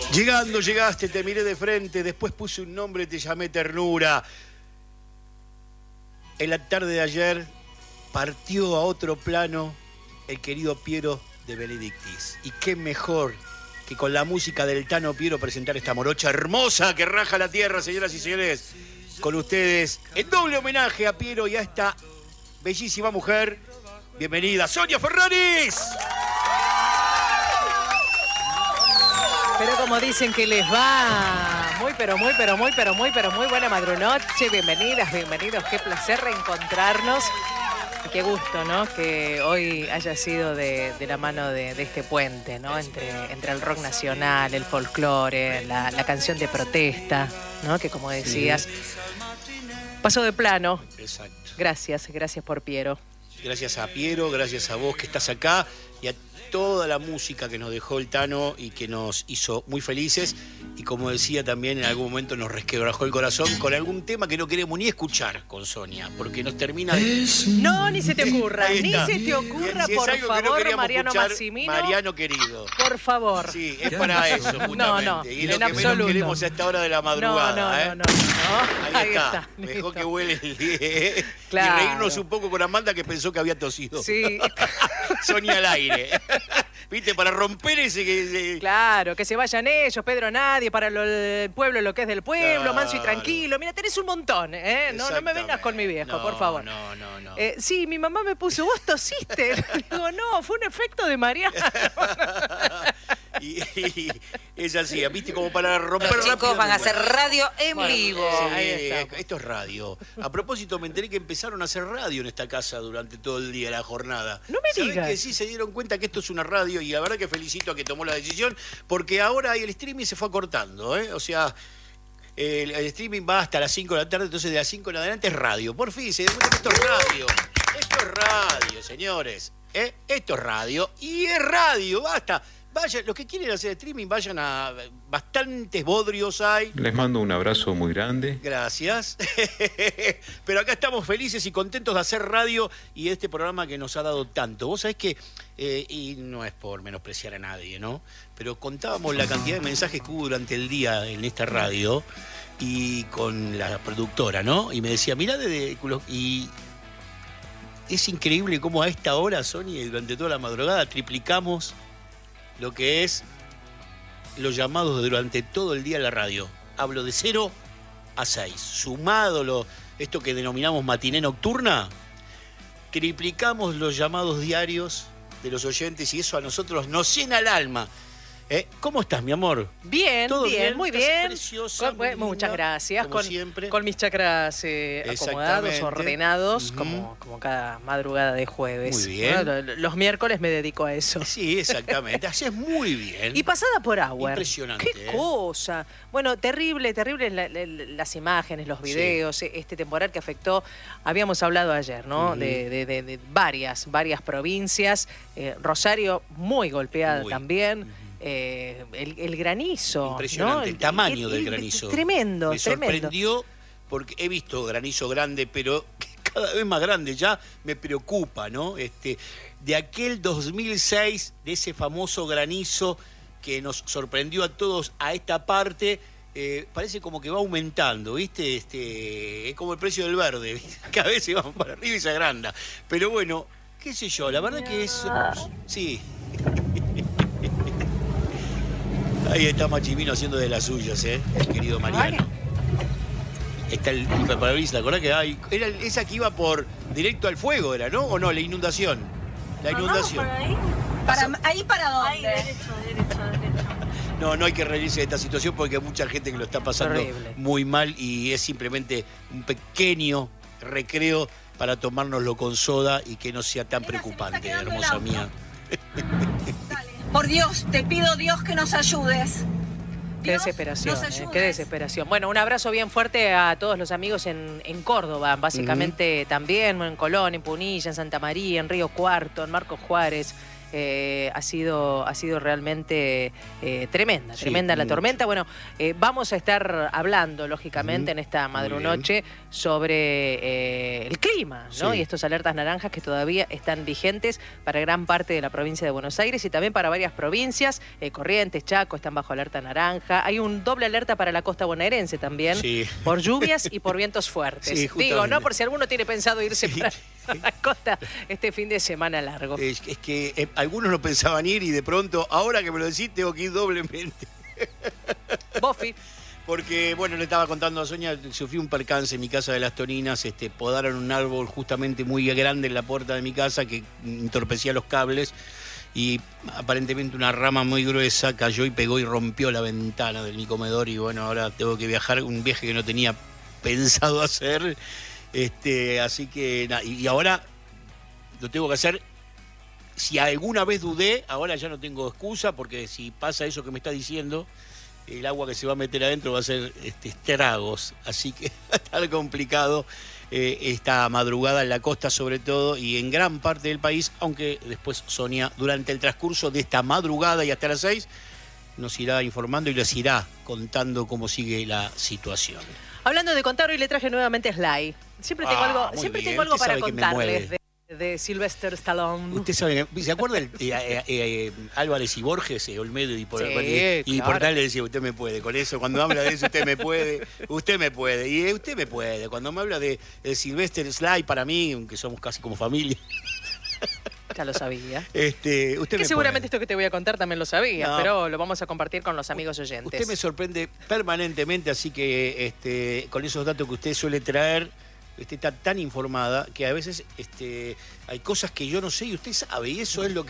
Llegando, llegaste, te miré de frente, después puse un nombre, te llamé ternura. En la tarde de ayer partió a otro plano el querido Piero de Benedictis. Y qué mejor que con la música del Tano Piero presentar esta morocha hermosa que raja la tierra, señoras y señores. Con ustedes, el doble homenaje a Piero y a esta bellísima mujer. Bienvenida, Sonia Ferraris. Pero como dicen que les va, muy buena madrunoche. Bienvenidas, bienvenidos. Qué placer reencontrarnos. Y qué gusto, ¿no? Que hoy haya sido de la mano de este puente, ¿no? Entre el rock nacional, el folclore, la canción de protesta, ¿no? Que como decías, pasó de plano. Exacto. Gracias por Piero. Gracias a Piero, gracias a vos que estás acá y a toda la música que nos dejó el Tano y que nos hizo muy felices. Y como decía también, en algún momento nos resquebrajó el corazón con algún tema que no queremos ni escuchar con Sonia, porque nos termina de... No, ni se te ocurra, si por favor, no Mariano Massimino. Mariano querido. Por favor. Sí, es para eso, justamente. No, y lo en que absoluto. menos queremos a esta hora de la madrugada. No. Ahí está. Mejor listo. que huele el día. Claro. Y reírnos un poco con Amanda, que pensó que había tosido. Sí. Sonia al aire. ¿Viste? Para romper ese... Claro, que se vayan ellos, Pedro nadie, para el pueblo lo que es del pueblo, Claro. manso y tranquilo. Mira, tenés un montón, ¿eh? No me vengas con mi viejo, por favor. No. Sí, mi mamá me puso, ¿vos tosiste? Le digo, no, fue un efecto de Mariano. Y es así, ¿viste? Como para romper Los chicos van a hacer radio en vivo. Sí, Ahí estamos. esto es radio. A propósito, me enteré que empezaron a hacer radio en esta casa durante todo el día, la jornada. No me ¿Sabés digas. que sí se dieron cuenta que esto es una radio? Y la verdad que felicito a que tomó la decisión, porque ahora el streaming se fue acortando, ¿eh? O sea, el streaming va hasta las 5 de la tarde, entonces de las 5 en adelante es radio. Por fin se dio cuenta que esto es radio. Esto es radio, señores. Esto es radio. Y es radio, basta. Vayan, los que quieren hacer streaming, vayan a... Bastantes bodrios hay. Les mando un abrazo muy grande. Gracias. Pero acá estamos felices y contentos de hacer radio y este programa que nos ha dado tanto. Vos sabés que, y no es por menospreciar a nadie, ¿no? Pero contábamos la cantidad de mensajes que hubo durante el día en esta radio y con la productora, ¿no? Y me decía, mirá, y es increíble cómo a esta hora, Sonia, y durante toda la madrugada triplicamos lo que es los llamados durante todo el día en la radio. Hablo de 0 a 6. Sumado esto que denominamos matiné nocturna, triplicamos los llamados diarios de los oyentes y eso a nosotros nos llena el alma. ¿Cómo estás, mi amor? Bien, ¿Todo bien, muy Estás bien. preciosa, muy linda, Muchas gracias. como siempre. Con mis chakras acomodados, Exactamente. ordenados, como cada madrugada de jueves. Muy bien. Bueno, los miércoles me dedico a eso. Sí, exactamente. Haces muy bien. Y pasada por agua. Impresionante. Qué cosa. Bueno, terrible las imágenes, los videos, este temporal que afectó, habíamos hablado ayer, ¿no? De varias provincias. Rosario muy golpeada también. El granizo. Impresionante, ¿no? el tamaño del granizo. Tremendo, Me sorprendió porque he visto granizo grande, pero cada vez más grande, ya me preocupa, ¿no? De aquel 2006, de ese famoso granizo que nos sorprendió a todos a esta parte, parece como que va aumentando, ¿viste? Es como el precio del verde, ¿viste? Cada vez se va para arriba y se agranda. Pero bueno, qué sé yo, la verdad que es... Sí. Ahí está Machimino haciendo de las suyas, el querido Mariano. Está el hiperparabrisas, ¿te acordás que era esa que iba por directo al fuego, era, ¿no? ¿O no? La inundación. La inundación. ¿Ahí para dónde? Ahí, derecho. No hay que reírse de esta situación porque hay mucha gente que lo está pasando Horrible. muy mal y es simplemente un pequeño recreo para tomárnoslo con soda y que no sea tan preocupante, hermosa mía. Por Dios, te pido Dios que nos ayudes. Qué Dios, desesperación, nos ayudes. qué desesperación. Bueno, un abrazo bien fuerte a todos los amigos en Córdoba, básicamente también, en Colón, en Punilla, en Santa María, en Río Cuarto, en Marcos Juárez, ha sido realmente tremenda, Sí, tremenda la mucho. tormenta. Bueno, vamos a estar hablando, lógicamente, en esta madrunoche sobre el clima, ¿no? Sí. Y estos alertas naranjas que todavía están vigentes para gran parte de la provincia de Buenos Aires y también para varias provincias. Corrientes, Chaco están bajo alerta naranja. Hay un doble alerta para la costa bonaerense también, Sí. por lluvias y por vientos fuertes. Sí, Digo, justamente. ¿no? Por si alguno tiene pensado irse Sí. para la costa este fin de semana largo. Es que algunos no pensaban ir y de pronto, ahora que me lo decís, tengo que ir doblemente. Bofi. Porque, bueno, le estaba contando a Sonia, sufrí un percance en mi casa de Las Toninas, podaron un árbol justamente muy grande en la puerta de mi casa que entorpecía los cables y aparentemente una rama muy gruesa cayó y pegó y rompió la ventana de mi comedor y bueno, ahora tengo que viajar, un viaje que no tenía pensado hacer, así que, y ahora lo tengo que hacer. Si alguna vez dudé, ahora ya no tengo excusa, porque si pasa eso que me está diciendo, el agua que se va a meter adentro va a ser estragos. Así que va a estar complicado esta madrugada en la costa sobre todo y en gran parte del país, aunque después Sonia, durante el transcurso de esta madrugada y hasta las 6, nos irá informando y les irá contando cómo sigue la situación. Hablando de contar, hoy le traje nuevamente Sly. Siempre tengo Ah, muy siempre bien. tengo algo Usted para sabe que me contarles mueve. de Sylvester Stallone. Usted sabe, ¿se acuerda Álvarez y Borges, Olmedo y por Sí, y claro. Portal le decía, usted me puede? Con eso, cuando habla de eso, usted me puede. Y usted me puede. Cuando me habla de Sylvester Sly, para mí, aunque somos casi como familia, Ya lo sabía. usted Que me seguramente puede. esto que te voy a contar también lo sabías, No. pero lo vamos a compartir con los amigos oyentes. Usted me sorprende permanentemente, así que con esos datos que usted suele traer, usted está tan informada que a veces hay cosas que yo no sé y usted sabe, y eso es lo que